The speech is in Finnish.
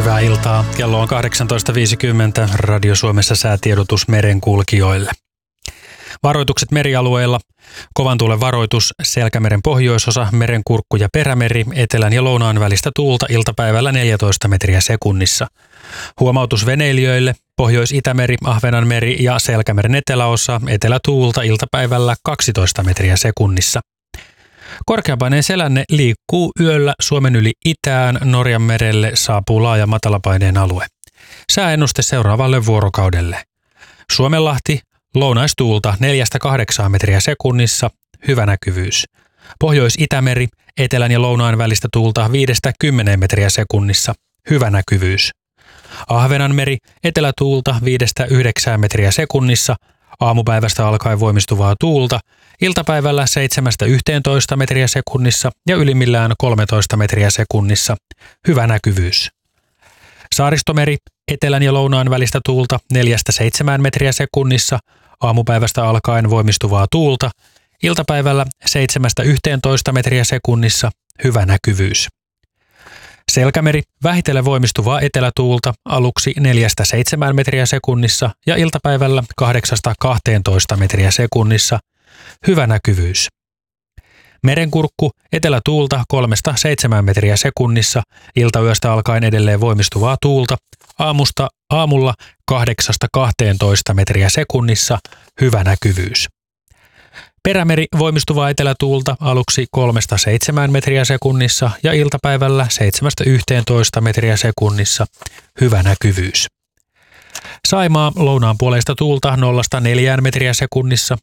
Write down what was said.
Hyvää iltaa. Kello on 18.50. Radio Suomessa säätiedotus merenkulkijoille. Varoitukset merialueilla. Kovan tuulen varoitus Selkämeren pohjoisosa, Merenkurkku ja Perämeri, etelän ja lounaan välistä tuulta iltapäivällä 14 metriä sekunnissa. Huomautus veneilijöille. Pohjois-Itämeri, Ahvenanmeri ja Selkämeren eteläosa, etelätuulta iltapäivällä 12 metriä sekunnissa. Korkeapaineen selänne liikkuu yöllä Suomen yli itään, Norjanmerelle saapuu laaja matalapaineen alue. Sääennuste seuraavalle vuorokaudelle. Suomenlahti, lounaistuulta 4-8 metriä sekunnissa, hyvä näkyvyys. Pohjois-Itämeri, etelän ja lounaan välistä tuulta 5-10 metriä sekunnissa, hyvä näkyvyys. Ahvenanmeri, etelätuulta 5-9 metriä sekunnissa, aamupäivästä alkaen voimistuvaa tuulta, iltapäivällä 7-11 metriä sekunnissa ja ylimmillään 13 metriä sekunnissa, hyvä näkyvyys. Saaristomeri, etelän ja lounaan välistä tuulta 4-7 metriä sekunnissa, aamupäivästä alkaen voimistuvaa tuulta, iltapäivällä 7-11 metriä sekunnissa, hyvä näkyvyys. Selkämeri, vähitellen voimistuvaa etelätuulta, aluksi 4-7 metriä sekunnissa ja iltapäivällä 8-12 metriä sekunnissa, hyvä näkyvyys. Merenkurkku, etelätuulta 3-7 metriä sekunnissa, iltayöstä alkaen edelleen voimistuvaa tuulta, aamulla 8-12 metriä sekunnissa, hyvä näkyvyys. Perämeri, voimistuvaa etelätuulta, aluksi 3-7 metriä sekunnissa ja iltapäivällä 7-11 metriä sekunnissa, hyvä näkyvyys. Saimaa, lounaan puoleista tuulta 0-4 metriä sekunnissa,